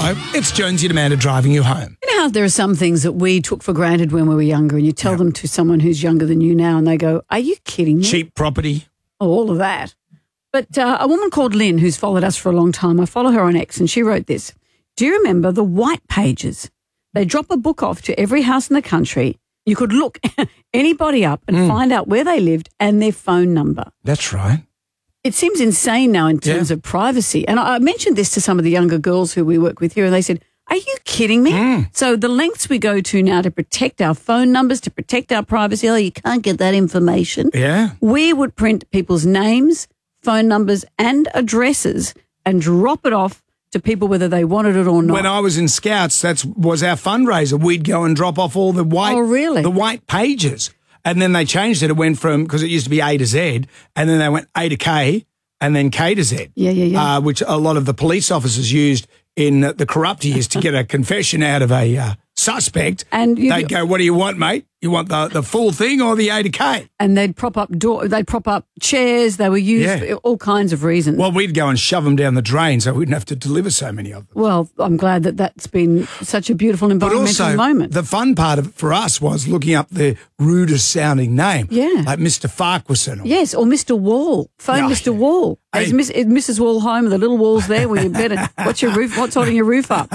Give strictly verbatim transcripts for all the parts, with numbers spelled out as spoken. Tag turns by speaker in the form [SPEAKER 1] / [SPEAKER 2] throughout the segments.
[SPEAKER 1] Hello, it's Jonesy and Amanda driving you home.
[SPEAKER 2] You know how there are some things that we took for granted when we were younger, and you tell
[SPEAKER 1] Yeah.
[SPEAKER 2] them to someone who's younger than you now, and they go, "Are you kidding me?"
[SPEAKER 1] Cheap property.
[SPEAKER 2] Oh, all of that. But uh, a woman called Lynn, who's followed us for a long time, I follow her on X, and she wrote this. Do you remember the white pages? They drop a book off to every house in the country. You could look anybody up and
[SPEAKER 1] Mm.
[SPEAKER 2] find out where they lived and their phone number.
[SPEAKER 1] That's right.
[SPEAKER 2] It seems insane now in terms
[SPEAKER 1] Yeah.
[SPEAKER 2] of privacy. And I I mentioned this to some of the younger girls who we work with here, and they said, "Are you kidding me?"
[SPEAKER 1] Mm.
[SPEAKER 2] So the lengths we go to now to protect our phone numbers, to protect our privacy, oh, you can't get that information.
[SPEAKER 1] Yeah.
[SPEAKER 2] We would print people's names, phone numbers, and addresses and drop it off to people whether they wanted it or not.
[SPEAKER 1] When I was in Scouts, that was our fundraiser. We'd go and drop off all the white,
[SPEAKER 2] Oh, really?
[SPEAKER 1] the white pages. And then they changed it. It went from, because it used to be A to Z, and then they went A to K, and then K to Z.
[SPEAKER 2] Yeah, yeah, yeah.
[SPEAKER 1] Uh, which a lot of the police officers used in the corrupt years to get a confession out of a uh, suspect.
[SPEAKER 2] And you-
[SPEAKER 1] they'd go, "What do you want, mate? You want the, the full thing or the A to K?"
[SPEAKER 2] and they'd prop up door, they'd prop up chairs. They were used
[SPEAKER 1] Yeah.
[SPEAKER 2] for all kinds of reasons.
[SPEAKER 1] Well, we'd go and shove them down the drain so we wouldn't have to deliver so many of them.
[SPEAKER 2] Well, I'm glad that that's been such a beautiful
[SPEAKER 1] But
[SPEAKER 2] environmental
[SPEAKER 1] also,
[SPEAKER 2] moment.
[SPEAKER 1] the fun part of it for us was looking up the rudest sounding name.
[SPEAKER 2] Yeah.
[SPEAKER 1] Like Mister Farquharson. Or,
[SPEAKER 2] Yes, or Mister Wall. Phone
[SPEAKER 1] Yeah,
[SPEAKER 2] Mister
[SPEAKER 1] yeah.
[SPEAKER 2] Wall.
[SPEAKER 1] Hey.
[SPEAKER 2] Is, Miss, is Missus Wall home? The little wall's there where you better. What's your roof? What's holding your roof up?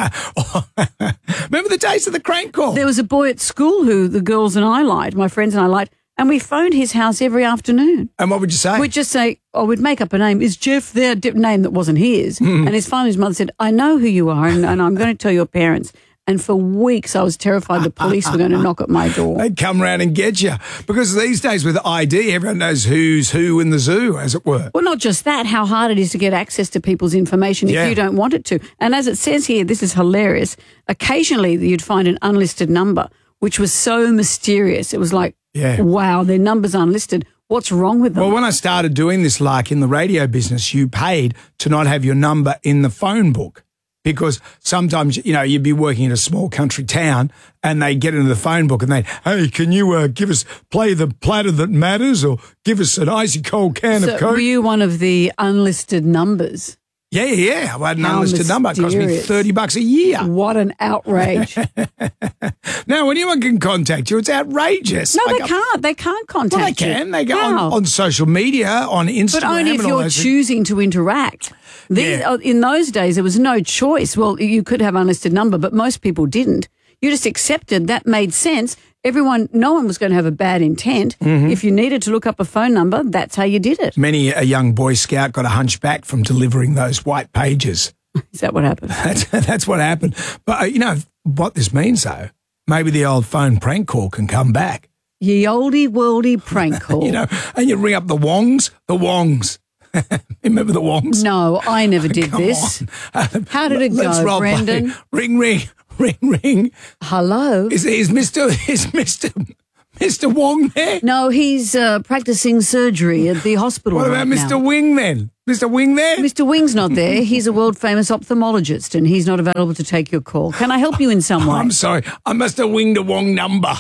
[SPEAKER 1] Remember the days of the crank call?
[SPEAKER 2] There was a boy at school who the girls and I liked, my friends and I liked, and we phoned his house every afternoon.
[SPEAKER 1] And what would you say?
[SPEAKER 2] We'd just say, oh, we'd make up a name. Is Jeff there? Di- name that wasn't his.
[SPEAKER 1] Hmm.
[SPEAKER 2] And his phone, his mother said, I know who you are, and, and I'm going to tell your parents. And for weeks, I was terrified the police were going to knock at my door.
[SPEAKER 1] They'd come round and get you. Because these days with I D, everyone knows who's who in the zoo, as it were.
[SPEAKER 2] Well, not just that, how hard it is to get access to people's information if
[SPEAKER 1] Yeah.
[SPEAKER 2] you don't want it to. And as it says here, this is hilarious. Occasionally, you'd find an unlisted number, which was so mysterious. It was like,
[SPEAKER 1] Yeah.
[SPEAKER 2] wow, their number's unlisted. What's wrong with them?
[SPEAKER 1] Well, when I started doing this, like in the radio business, you paid to not have your number in the phone book. Because sometimes, you know, you'd be working in a small country town and they get into the phone book and they, hey, can you uh, give us, play the platter that matters or give us an icy cold can
[SPEAKER 2] so
[SPEAKER 1] of Coke?
[SPEAKER 2] were you one of the unlisted numbers?
[SPEAKER 1] Yeah, yeah, yeah. I had an
[SPEAKER 2] How
[SPEAKER 1] unlisted number. It cost me
[SPEAKER 2] mysterious.
[SPEAKER 1] thirty bucks a year.
[SPEAKER 2] What an outrage.
[SPEAKER 1] Now, anyone can contact you. It's outrageous.
[SPEAKER 2] No,
[SPEAKER 1] I
[SPEAKER 2] they
[SPEAKER 1] go-
[SPEAKER 2] can't. They can't contact
[SPEAKER 1] Well, they
[SPEAKER 2] you.
[SPEAKER 1] can. They go on,
[SPEAKER 2] How?
[SPEAKER 1] on social media, on Instagram.
[SPEAKER 2] But only if
[SPEAKER 1] and all
[SPEAKER 2] you're
[SPEAKER 1] those things.
[SPEAKER 2] choosing to interact. These,
[SPEAKER 1] Yeah.
[SPEAKER 2] uh, In those days, there was no choice. Well, you could have unlisted number, but most people didn't. You just accepted that made sense. Everyone, no one was going to have a bad intent.
[SPEAKER 1] Mm-hmm.
[SPEAKER 2] If you needed to look up a phone number, that's how you did it.
[SPEAKER 1] Many a young Boy Scout got a hunchback from delivering those white pages.
[SPEAKER 2] Is that what happened?
[SPEAKER 1] That's, that's what happened. But, uh, you know, what this means, though, maybe the old phone prank call can come back.
[SPEAKER 2] Ye olde worldy prank call.
[SPEAKER 1] You know, and you ring up the Wongs, the Wongs. Remember the Wongs?
[SPEAKER 2] No, I never did
[SPEAKER 1] Come
[SPEAKER 2] this.
[SPEAKER 1] on.
[SPEAKER 2] How did it
[SPEAKER 1] Let's
[SPEAKER 2] go,
[SPEAKER 1] role play.
[SPEAKER 2] Brendan?
[SPEAKER 1] Ring, ring, ring, ring.
[SPEAKER 2] Hello?
[SPEAKER 1] Is, is Mister is Mister Mister Wong there?
[SPEAKER 2] No, he's uh, practicing surgery at the hospital
[SPEAKER 1] What
[SPEAKER 2] right
[SPEAKER 1] about Mister
[SPEAKER 2] now.
[SPEAKER 1] Wing then? Mister Wing there?
[SPEAKER 2] Mister Wing's not there. He's a world-famous ophthalmologist, and he's not available to take your call. Can I help you in some way?
[SPEAKER 1] I'm sorry. I must have winged a Wong number.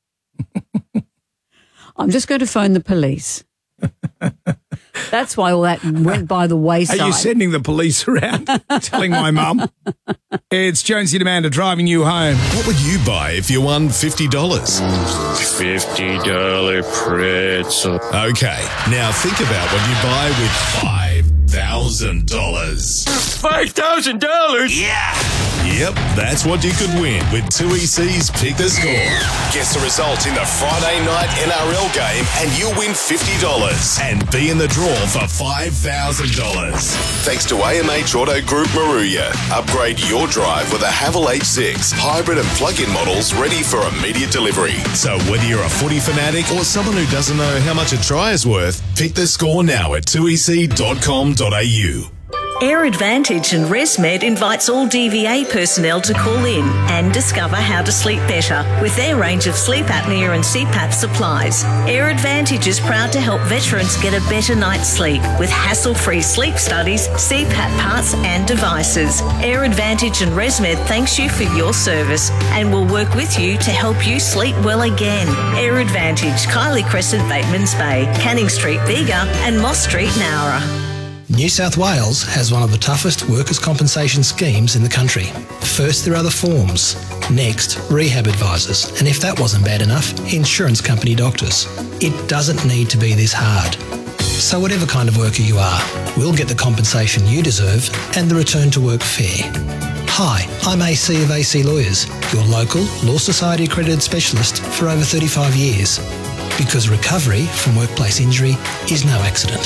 [SPEAKER 2] I'm just going to phone the police. That's why all that went by the wayside.
[SPEAKER 1] Are you sending the police around telling my mum? It's Jonesy and Amanda driving you home.
[SPEAKER 3] What would you buy if you won fifty dollars?
[SPEAKER 4] fifty dollar pretzel.
[SPEAKER 3] Okay, now think about what you buy with five thousand dollars.
[SPEAKER 4] five thousand dollars?
[SPEAKER 3] Yeah! Yep, that's what you could win with two E C's Pick the Score. Guess the result in the Friday night N R L game and you'll win fifty dollars and be in the draw for five thousand dollars. Thanks to A M H Auto Group Maruya. Upgrade your drive with a Haval H six. Hybrid and plug-in models ready for immediate delivery. So whether you're a footy fanatic or someone who doesn't know how much a try is worth, pick the score now at two e c dot com dot a u.
[SPEAKER 5] Air Advantage and ResMed invites all D V A personnel to call in and discover how to sleep better with their range of sleep apnea and C PAP supplies. Air Advantage is proud to help veterans get a better night's sleep with hassle-free sleep studies, C PAP parts and devices. Air Advantage and ResMed thanks you for your service and will work with you to help you sleep well again. Air Advantage, Kylie Crescent, Bateman's Bay, Canning Street, Bega and Moss Street, Nowra.
[SPEAKER 6] New South Wales has one of the toughest workers' compensation schemes in the country. First, there are the forms. Next, rehab advisors. And if that wasn't bad enough, insurance company doctors. It doesn't need to be this hard. So whatever kind of worker you are, we'll get the compensation you deserve and the return to work fair. Hi, I'm A C of A C Lawyers, your local Law Society accredited specialist for over thirty-five years. Because recovery from workplace injury is no accident.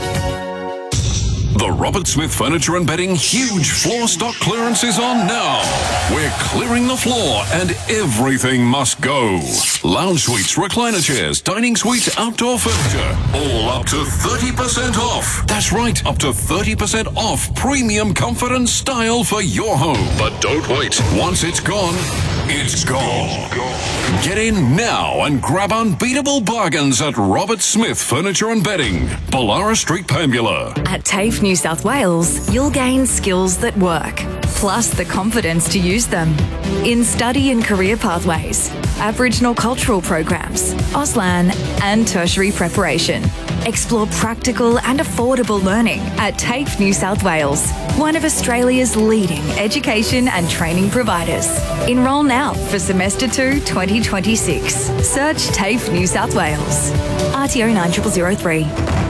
[SPEAKER 7] The Robert Smith Furniture and Bedding huge floor stock clearance is on now. We're clearing the floor and everything must go. Lounge suites, recliner chairs, dining suites, outdoor furniture, all up to thirty percent off. That's right, up to thirty percent off premium comfort and style for your home. But don't wait. Once it's gone, it's gone. Get in now and grab unbeatable bargains at Robert Smith Furniture and Bedding, Ballara Street, Pambula.
[SPEAKER 8] At TAFE New South Wales, you'll gain skills that work, plus the confidence to use them. In study and career pathways, Aboriginal cultural programs, Auslan and tertiary preparation. Explore practical and affordable learning at TAFE New South Wales, one of Australia's leading education and training providers. Enrol now for semester two twenty twenty-six. Search TAFE New South Wales. R T O nine zero zero zero three.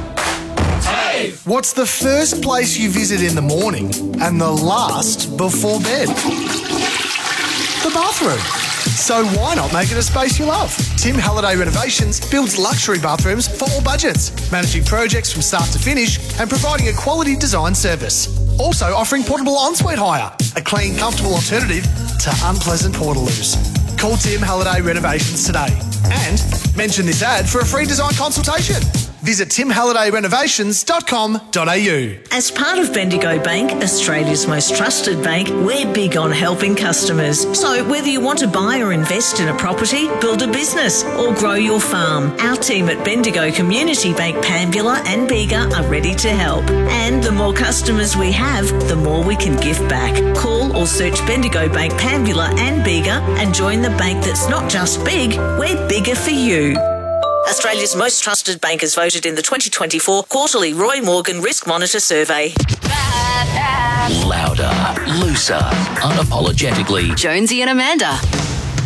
[SPEAKER 9] What's the first place you visit in the morning and the last before bed? The bathroom. So why not make it a space you love? Tim Halliday Renovations builds luxury bathrooms for all budgets, managing projects from start to finish and providing a quality design service. Also offering portable ensuite hire, a clean, comfortable alternative to unpleasant portaloos. Call Tim Halliday Renovations today and mention this ad for a free design consultation. Visit tim halliday renovations dot com dot a u.
[SPEAKER 5] As part of Bendigo Bank, Australia's most trusted bank, we're big on helping customers. So whether you want to buy or invest in a property, build a business or grow your farm, our team at Bendigo Community Bank Pambula and Bega are ready to help. And the more customers we have, the more we can give back. Call or search Bendigo Bank Pambula and Bega and join the bank that's not just big, we're bigger for you. Australia's most trusted bank is voted in the twenty twenty-four quarterly Roy Morgan Risk Monitor Survey.
[SPEAKER 10] Louder, looser, unapologetically.
[SPEAKER 11] Jonesy and Amanda.